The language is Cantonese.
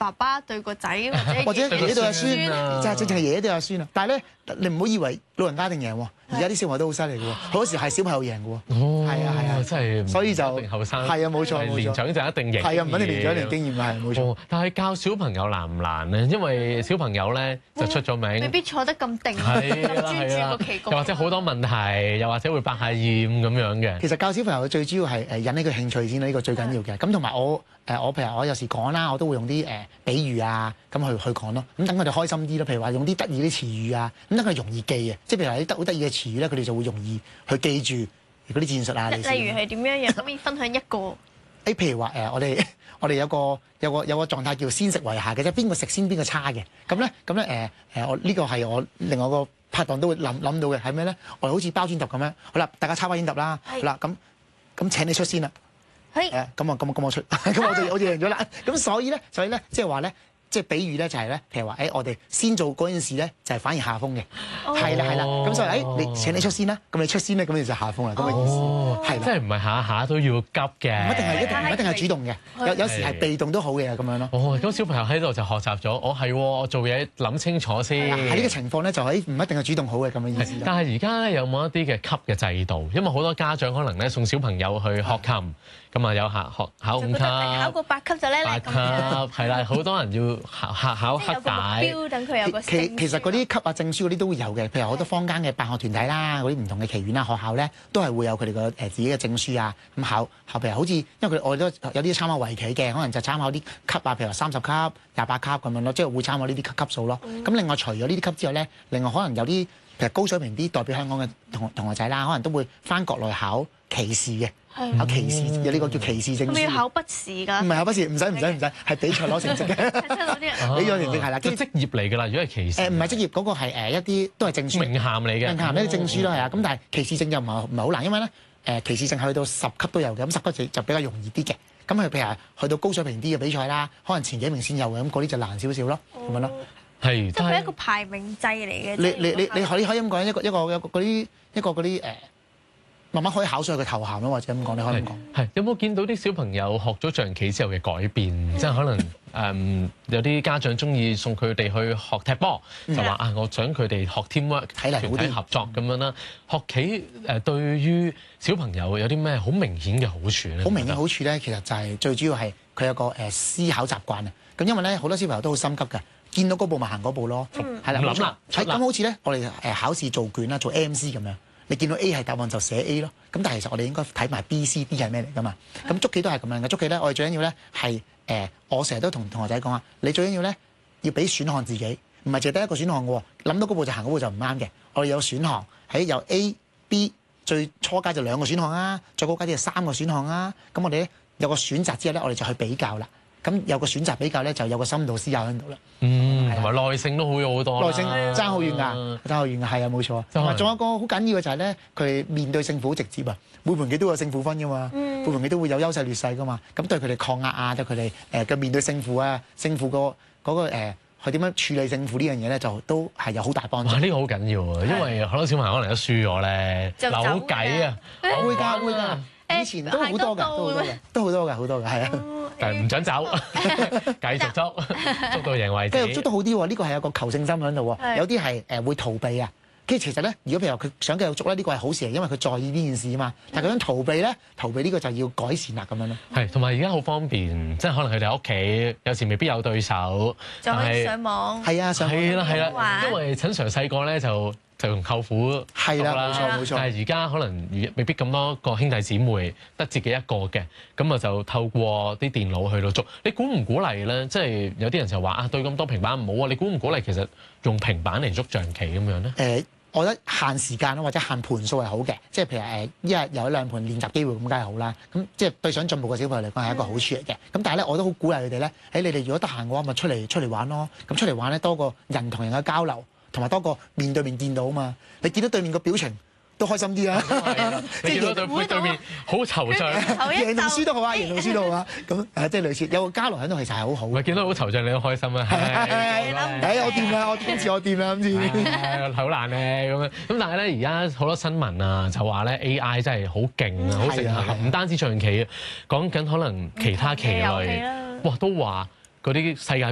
爸爸對個仔或者爺爺對阿孫，就係正正係爺爺對阿孫啊！但係咧，你唔好以為老人家一定贏喎，而家啲小朋友都好犀利嘅喎，好多時係小朋友贏嘅喎。係啊， 真係， 所以就一定後生。 係啊，冇錯， 年長就一定贏。 係啊，唔一定年長一定經驗係冇錯。 但係教小朋友難唔難咧？因為小朋友咧就出咗名， 未必坐得咁定， 係啦專注個棋局， 又或者好多問題，又或者會百下厭咁樣嘅。 其實教小朋友最主要係引起佢興趣先啦，呢個最緊要嘅。咁同埋我譬如我有時講啦，我都會用啲比喻啊咁去講咯。咁等佢哋開心啲咯。譬如話用啲得意啲詞語啊，咁等佢哋容易記啊。即係譬如話啲好得意嘅詞語咧，佢哋就會容易去記住嗰啲戰術啊。 例如係點樣樣？可以分享一個？ 譬如話我哋有個狀態叫先食為下嘅，即係邊個食先邊個差嘅。咁咧我呢個係我另外個拍檔都會諗到嘅係咩咧？我哋好似包煎揼咁樣。好啦，大家抄包煎揼啦。好啦，咁請你出先啦。咁我出，咁我就贏咗啦。咁所以咧，即係話咧，即係比喻咧，就係咧，譬如話，我哋先做嗰件事咧，就係反而下風嘅，係啦。咁所以你請你出先啦，咁你出先咧，咁你就下風啦，咁嘅意思係啦。 即係唔係下下都要急嘅， 唔一定係主動嘅，有時係被動都好嘅咁樣咯。 咁小朋友喺度就學習咗，我做嘢諗清楚先。 喺呢個情況咧，就唔一定係主動好嘅咁嘅意思。 但係而家咧有冇一啲嘅級嘅制度？因為好多家長可能咧送小朋友去學琴。咁啊有考5級， 考個8級就叻 8級係啦，好多人要考黑帶。 標等佢有個其實嗰啲級啊證書嗰啲都會有嘅，譬如好多坊間嘅辦學團體啦，嗰啲唔同嘅棋院啊學校咧，都係會有佢哋個自己嘅證書啊。咁考譬如好似因為我哋都有啲參考圍棋嘅，可能就參考啲級啊，譬如話30級、28級咁樣咯，即係會參考呢啲級數咯。咁另外除咗呢啲級之外咧，另外可能有啲譬如高水平啲代表香港嘅同學仔啦，可能都會返國內考棋士嘅。考棋士有呢個叫棋士證書。 係咪要考筆試㗎？ 唔係考筆試，唔使，係比賽攞成績嘅。比賽成績係啦， 即係職業嚟㗎啦。如果係棋士， 唔係職業嗰個係一啲都係證書。 名銜嚟嘅。 名銜呢啲證書咯係啊，咁但係棋士證就唔係好難，因為咧棋士證去到10級都有嘅，咁10級就比較容易啲嘅。咁佢譬如去到高水平啲嘅比賽啦，可能前幾名先有嘅，咁嗰啲就難少少咯，咁樣咯。 係， 即係佢一個排名制嚟嘅。 你可以咁講一個嗰啲慢慢可以考上佢頭銜咯，或者咁講，你可以咁講。 係有冇見到啲小朋友學咗象棋之後嘅改變？即係可能有啲家長中意送佢哋去學踢波，就話我想佢哋學 teamwork，團體合作咁樣啦。學棋對於小朋友有啲咩好明顯嘅好處咧？ 好明顯好處咧，其實就係最主要係佢有個思考習慣啊。咁因為咧好多小朋友都好心急㗎，見到嗰步咪行嗰步咯。係啦，冇錯。咁好似咧，我哋考試做卷啦，做 MC 咁樣。你見到 A 係答案就寫 A 咯，咁但係其實我哋應該睇埋 B、C、D 係咩嚟㗎嘛？咁捉棋都係咁樣嘅，捉棋咧我哋最緊要咧係我成日都同同學仔講啊，你最緊要咧要俾選項自己，唔係淨係得一個選項嘅喎，諗到嗰步就行嗰步就唔啱嘅。我哋有選項喺有 A、B， 最初階就2個選項啊，最高階啲就3個選項啊。咁我哋咧有個選擇之後咧，我哋就去比較啦。咁有個選擇比較咧，就有個深度思考喺度啦。 同埋耐性都好咗好多。 耐性爭好遠㗎，爭好遠㗎，係啊，冇錯。同埋仲有一個好緊要嘅就係咧，佢面對勝負好直接啊！每盤棋都有勝負分㗎嘛，每盤棋都會有優勢劣勢㗎嘛。咁對佢哋抗壓啊，對佢哋嘅面對勝負啊，勝負嗰個佢點樣處理勝負呢樣嘢咧，就都係有好大幫助。 呢個好緊要啊，因為好多小朋友可能都輸咗咧，扭計啊， 會㗎。以前都好多㗎，都好多㗎，係啊。 但係唔想走，繼續捉到贏為止。 繼續捉得好啲喎，呢個係有個求勝心喺度喎。有啲係會逃避啊。跟住其實咧，如果譬如話佢想繼續捉咧，呢個係好事嚟，因為佢在意呢件事啊嘛。但係佢想逃避咧，逃避呢個就要改善啦咁樣咯。 係，同埋而家好方便，即係可能佢哋喺屋企有時未必有對手， 就可以上網。 係啊，上網。 係啦，因為陳 Sir 細個咧就同舅父係啦，冇錯。 但係而家可能未必咁多個兄弟姊妹，得自己一個嘅，咁啊就透過啲電腦去到捉。你鼓唔鼓勵咧？即係有啲人就話對咁多平板唔好啊！你鼓唔鼓勵其實用平板嚟捉象棋咁樣咧？ 我覺得限時間或者限盤數係好嘅，即係譬如一日有1-2盤練習機會咁梗係好啦。咁即係對想進步嘅小朋友嚟講係一個好處嚟嘅。咁但係咧，我都好鼓勵佢哋咧，你哋如果得閒嘅話，咪出嚟玩咯。咁出嚟玩咧，多個人同人嘅交流，同埋多個面對面見到啊嘛。你見到對面個表情都開心啲啊！ 即係對面好惆悵， 贏同輸都好啊，贏同輸都好啊。咁即係類似有個交流喺度，其實係好好。 咪見到好惆悵，你都開心啊！ 我掂啦，我掂啦，咁先。 好難咧咁樣。咁但係咧，而家好多新聞啊，就話咧 AI 真係好勁啊，好盛行，唔單止象棋啊，講緊可能其他棋類，哇都話嗰啲世界